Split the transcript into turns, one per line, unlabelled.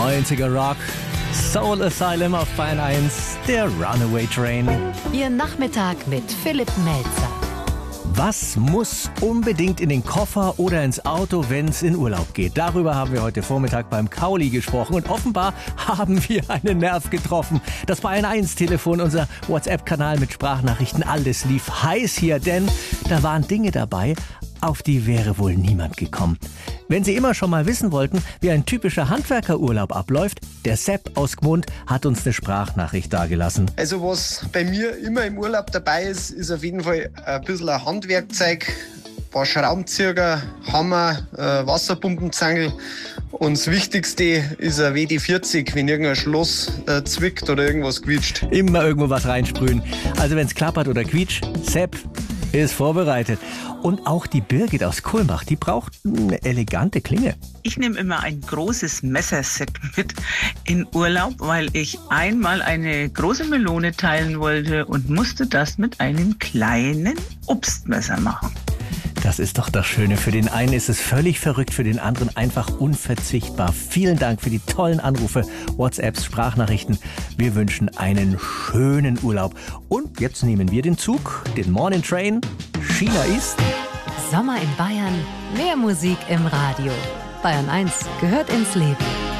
90er Rock, Soul Asylum auf Bayern 1, der Runaway Train.
Ihr Nachmittag mit Philipp Melzer.
Was muss unbedingt in den Koffer oder ins Auto, wenn es in Urlaub geht? Darüber haben wir heute Vormittag beim Kauli gesprochen und offenbar haben wir einen Nerv getroffen. Das Bayern 1 Telefon, unser WhatsApp-Kanal mit Sprachnachrichten, alles lief heiß hier, denn da waren Dinge dabei, auf die wäre wohl niemand gekommen. Wenn Sie immer schon mal wissen wollten, wie ein typischer Handwerkerurlaub abläuft, der Sepp aus Gmund hat uns eine Sprachnachricht dagelassen.
Also was bei mir immer im Urlaub dabei ist, ist auf jeden Fall ein bisschen ein Handwerkzeug, ein paar Schraubenzieher, Hammer, Wasserpumpenzange. Und das Wichtigste ist ein WD-40, wenn irgendein Schloss zwickt oder irgendwas quietscht.
Immer irgendwo was reinsprühen. Also wenn es klappert oder quietscht, Sepp ist vorbereitet. Und auch die Birgit aus Kulmbach, die braucht eine elegante Klinge.
Ich nehme immer ein großes Messerset mit in Urlaub, weil ich einmal eine große Melone teilen wollte und musste das mit einem kleinen Obstmesser machen.
Das ist doch das Schöne. Für den einen ist es völlig verrückt, für den anderen einfach unverzichtbar. Vielen Dank für die tollen Anrufe, WhatsApps, Sprachnachrichten. Wir wünschen einen schönen Urlaub. Und jetzt nehmen wir den Zug, den Morning Train, China East.
Sommer in Bayern, mehr Musik im Radio. Bayern 1 gehört ins Leben.